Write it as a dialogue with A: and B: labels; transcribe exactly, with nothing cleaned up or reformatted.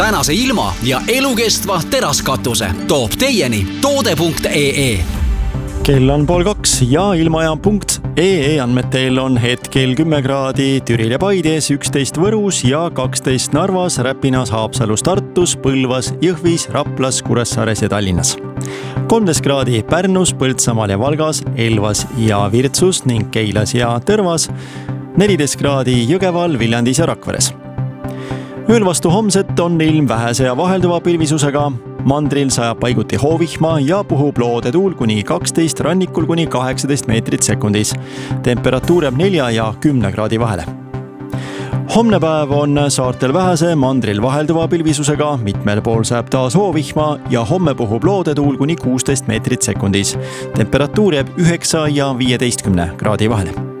A: tänase ilma ja elukestva teraskatuse toob teieni toode punkt ee.
B: Kell on pool kaks ja ilmaja punkt ee andmetel on hetkel kümme kraadi Türil ja Paides, üksteist Võrus ja kaksteist Narvas, Räpinas, Haapsalus, Tartus, Põlvas, Jõhvis, Raplas, Kuressaares ja Tallinnas. kolmteist kraadi Pärnus, Põltsamaal ja Valgas, Elvas ja Virtsus ning Keilas ja Tõrvas. neliteist kraadi Jõgeval, Viljandis ja Rakveres. Ööl vastu homset on ilm vähese ja vahelduva pilvisusega. Mandril sajab paiguti hoovihma ja puhub loodetuul kuni kaksteist, rannikul kuni kaheksateist meetrit sekundis. Temperatuur jääb nelja ja kümne kraadi vahele. Homne päev on saartel vähese, mandril vahelduva pilvisusega, mitmel pool sajab taas hoovihma ja homme puhub loodetuul kuni kuusteist meetrit sekundis. Temperatuur jääb üheksa ja viieteistkümne kraadi vahele.